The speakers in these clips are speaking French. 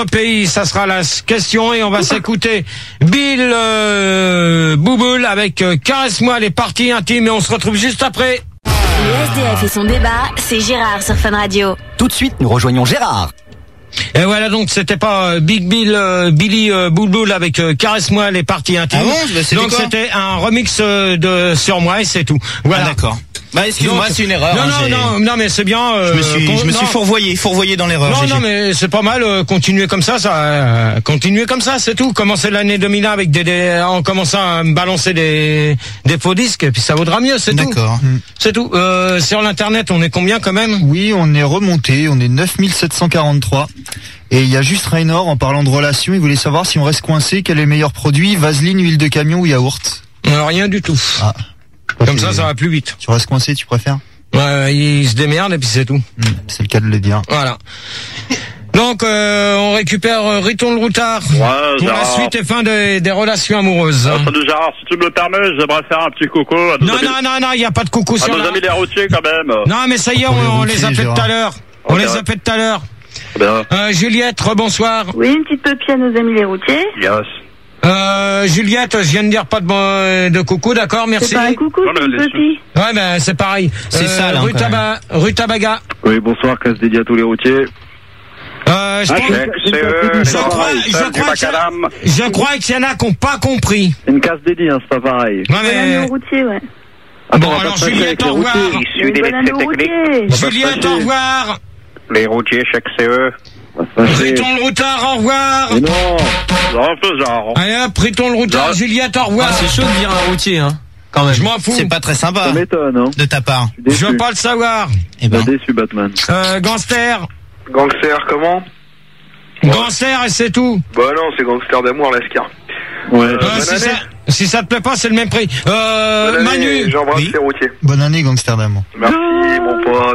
pays, ça sera la question et on va s'écouter Bill Bouboule avec Caresse-moi les parties intimes et on se retrouve juste après. Le SDF et son débat, c'est Gérard sur Fun Radio. Tout de suite, nous rejoignons Gérard. Et voilà, donc c'était pas Billy Bouboule avec Caresse-moi les parties intimes. Ah bon, donc c'était un remix de Sur moi et c'est tout. Voilà. Ah, d'accord. Bah excuse-moi, c'est une erreur. Non, mais c'est bien. Je me suis fourvoyé dans l'erreur. Non, mais c'est pas mal. Continuer comme ça, continuer comme ça, c'est tout. Commencer l'année 2001 avec en commençant à me balancer des faux disques, et puis ça vaudra mieux, c'est tout. D'accord. C'est tout. Sur l'internet, on est combien quand même? Oui, on est remonté, on est 9743. Et il y a juste Raynor, en parlant de relations, il voulait savoir si on reste coincé, quel est le meilleur produit, vaseline, huile de camion ou yaourt? Rien du tout. Ah. Comme ça va plus vite. Tu restes coincé, tu préfères? Ouais, il se démerde et puis c'est tout. C'est le cas de le dire. Voilà. Donc, on récupère Riton le Routard pour la suite et fin des relations amoureuses. Salut Gérard, si tu me le permets, j'aimerais faire un petit coucou à nos amis. Non, il n'y a pas de coucou sur nos amis les routiers quand même. Non, mais ça y est, on les a fait tout à l'heure. On les a fait tout à l'heure. Juliette, rebonsoir. Oui, une petite pupille à nos amis les routiers. Yes. Juliette, je viens de dire pas de coucou, d'accord, merci. C'est pas un coucou, c'est une petite. Ouais, ben c'est pareil. C'est ça, là. Rue Tabaga. Oui, bonsoir, casse dédié à tous les routiers. Je crois qu'il y en a qui n'ont pas compris. C'est une casse dédiée, hein, c'est pas pareil. Ouais, mais... Bon, routier, ouais. Bon, alors Juliette, au revoir. Juliette, au revoir. Les routiers, chaque CE. Riton le Routard, au revoir. Mais non, un peu genre. Allez hop, Riton le Routard, Juliette, au revoir. Ah, c'est chaud de dire un routier, hein. Quand même. Je m'en fous. C'est pas très sympa. Ça m'étonne, hein. De ta part. Je veux pas le savoir. Eh ben. Déçu, Batman. Gangster. Gangster, comment? Gangster et c'est tout. Bah non, c'est gangster d'amour, l'Ascar. Ouais. Si ça te plaît pas, c'est le même prix. Manu. J'embrasse les routiers. Bonne année, Gangster d'amour. Merci, mon pote.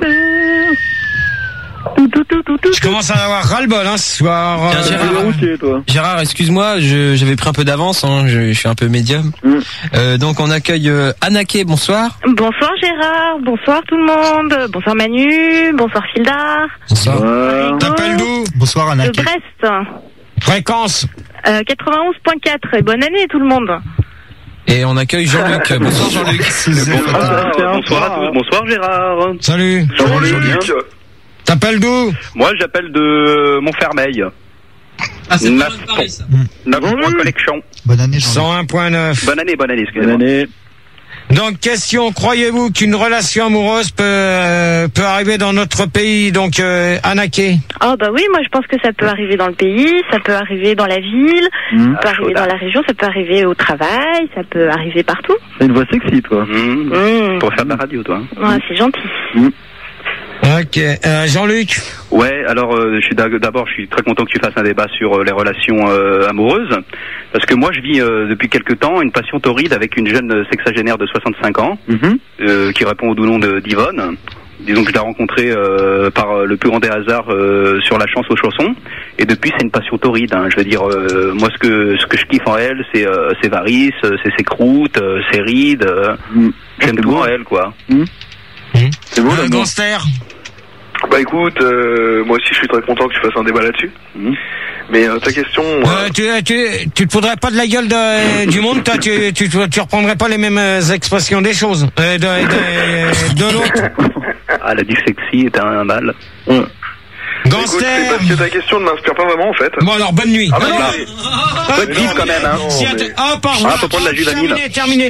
Je commence à en avoir ras-le-bol, hein, ce soir. Gérard, excuse-moi, j'avais pris un peu d'avance, hein, je suis un peu médium. Donc on accueille Anaké, bonsoir. Bonsoir Gérard, bonsoir tout le monde, bonsoir Manu, bonsoir Fildar. Bonsoir. T'appelles d'où? Bonsoir Anaké. De Brest. Fréquence 91.4 et bonne année tout le monde. Et on accueille Jean-Luc. Bonsoir Jean-Luc. Bonsoir Gérard. Salut. Jean-Luc. T'appelles d'où? Moi j'appelle de Montfermeil. Ah, c'est pas Paris, ça. 9 collection. Bonne année Jean-Luc. 101.9. Bonne année, excusez-moi. Bonne année. Donc, question, croyez-vous qu'une relation amoureuse peut arriver dans notre pays, donc Anaké? Ah bah oui, moi je pense que ça peut arriver dans le pays, ça peut arriver dans la ville, ça peut arriver dans la région, ça peut arriver au travail, ça peut arriver partout. C'est une voix sexy, toi. Pour faire de la radio, toi. Ouais, c'est gentil. Ok, Jean-Luc. Ouais, alors je suis très content que tu fasses un débat sur les relations amoureuses, parce que moi je vis depuis quelque temps une passion torride avec une jeune sexagénaire de 65 ans qui répond au doux nom d'Yvonne. Disons que je l'ai rencontrée par le plus grand des hasards sur la chance aux chaussons, et depuis c'est une passion torride, hein. Je veux dire, moi ce que je kiffe en elle, c'est ses varices, c'est ses croûtes, ses rides, j'aime tout en elle, quoi. C'est beau, Gangster. Bah écoute, moi aussi je suis très content que tu fasses un débat là-dessus. Mais ta question... tu te foudrais pas de la gueule du monde, toi, tu reprendrais pas les mêmes expressions des choses, de l'autre. Ah, la dyslexie est un mal. Gangster. C'est parce que ta question ne m'inspire pas vraiment en fait. Bon alors, bonne nuit. Ah bah là. Bonne vive quand même, hein. Oh, pardon. Faut prendre la juvanile. Terminé.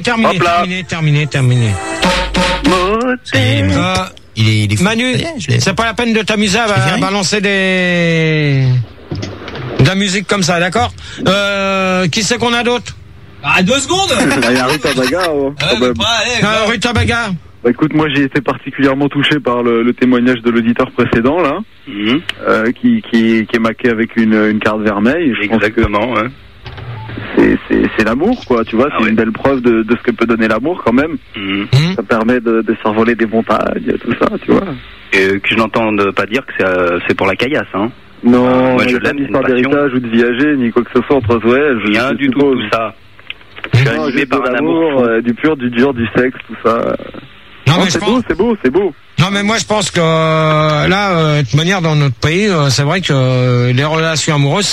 Il est Manu, c'est pas la peine de t'amuser à balancer de la musique comme ça, d'accord? Qui c'est qu'on a d'autre? Ah, 2 secondes. Il y a Rue Tabaga. Rue Tabaga. Bah écoute, moi j'ai été particulièrement touché par le témoignage de l'auditeur précédent là, qui est maqué avec une carte vermeille. Exactement, ouais. C'est l'amour, quoi, tu vois, c'est une belle preuve de ce que peut donner l'amour quand même. Ça permet de s'envoler des montagnes, tout ça, tu vois. Et que je n'entende pas dire que c'est pour la caillasse, hein. Non, moi je l'aime, c'est une passion. D'héritage ou de viager, ni quoi que ce soit entre toi. Rien du tout ça. Je suis animé par un amour du pur, du dur, du sexe, tout ça. Non, mais c'est beau. Non, mais moi je pense que là, de toute manière, dans notre pays, c'est vrai que les relations amoureuses,